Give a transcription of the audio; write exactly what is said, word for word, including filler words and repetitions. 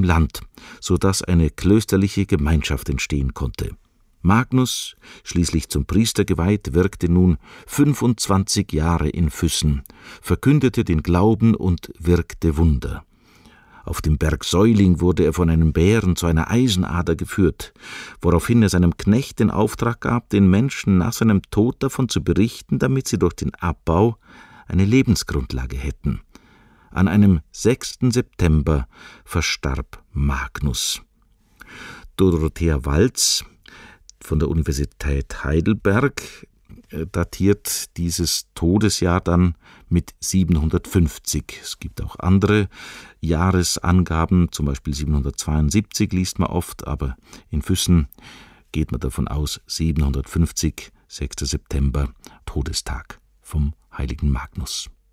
Land, so dass eine klösterliche Gemeinschaft entstehen konnte. Magnus, schließlich zum Priester geweiht, wirkte nun fünfundzwanzig Jahre in Füssen, verkündete den Glauben und wirkte Wunder. Auf dem Berg Säuling wurde er von einem Bären zu einer Eisenader geführt, woraufhin er seinem Knecht den Auftrag gab, den Menschen nach seinem Tod davon zu berichten, damit sie durch den Abbau eine Lebensgrundlage hätten. An einem sechsten September verstarb Magnus. Dorothea Walz von der Universität Heidelberg datiert dieses Todesjahr dann mit siebenhundertfünfzig. Es gibt auch andere Jahresangaben, zum Beispiel siebenhundertzweiundsiebzig liest man oft, aber in Füssen geht man davon aus, siebenhundertfünfzig, sechster September, Todestag vom heiligen Magnus.